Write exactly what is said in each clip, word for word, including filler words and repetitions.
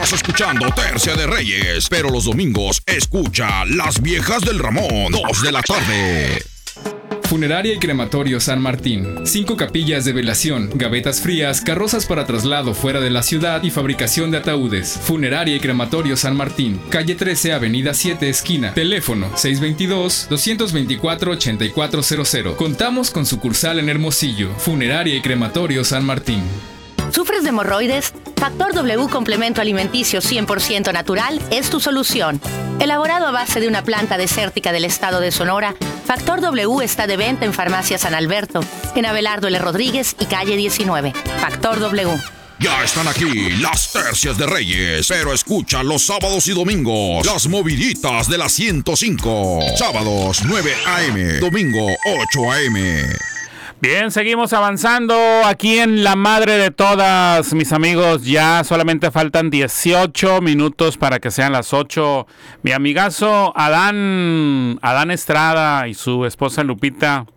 Estás escuchando Tercia de Reyes, pero los domingos escucha Las Viejas del Ramón, dos de la tarde. Funeraria y Crematorio San Martín. Cinco capillas de velación, gavetas frías, carrozas para traslado fuera de la ciudad y fabricación de ataúdes. Funeraria y Crematorio San Martín. Calle trece, Avenida siete, esquina. Teléfono seis dos dos, dos dos cuatro, ocho cuatro cero cero. Contamos con sucursal en Hermosillo. Funeraria y Crematorio San Martín. ¿Sufres de hemorroides? Factor W Complemento Alimenticio cien por ciento natural es tu solución. Elaborado a base de una planta desértica del estado de Sonora, Factor W está de venta en Farmacia San Alberto, en Abelardo L. Rodríguez y calle diecinueve. Factor W. Ya están aquí las Tercias de Reyes, pero escucha los sábados y domingos las moviditas de la ciento cinco. Sábados nueve a.m., domingo ocho a.m. Bien, seguimos avanzando aquí en La Madre de Todas, mis amigos. Ya solamente faltan dieciocho minutos para que sean las ocho. Mi amigazo Adán, Adán Estrada y su esposa Lupita,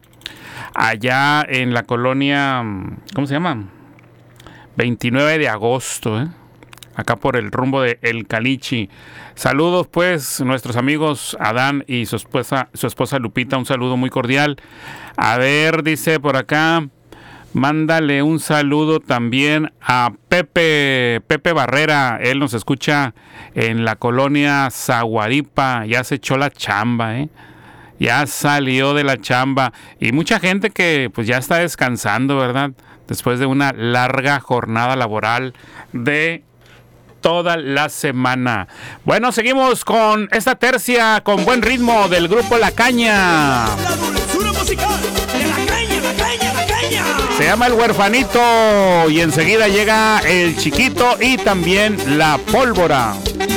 allá en la colonia, ¿cómo se llama? veintinueve de agosto, ¿eh? Acá por el rumbo de El Caliche. Saludos, pues, nuestros amigos Adán y su esposa, su esposa Lupita, un saludo muy cordial. A ver, dice por acá, mándale un saludo también a Pepe, Pepe Barrera. Él nos escucha en la colonia Zaguaripa. Ya se echó la chamba, ¿eh? Ya salió de la chamba. Y mucha gente que pues ya está descansando, ¿verdad? Después de una larga jornada laboral de toda la semana. Bueno, seguimos con esta tercia con buen ritmo del grupo La Caña. La dulzura musical de La Caña, La Caña, La Caña. Se llama El Huerfanito y enseguida llega El Chiquito y también La Pólvora.